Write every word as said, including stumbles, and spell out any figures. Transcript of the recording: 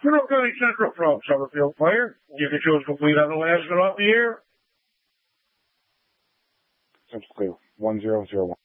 Carroll County Central from Summerfield Fire. You can choose complete on the last one off the air. Central clear. one zero zero one.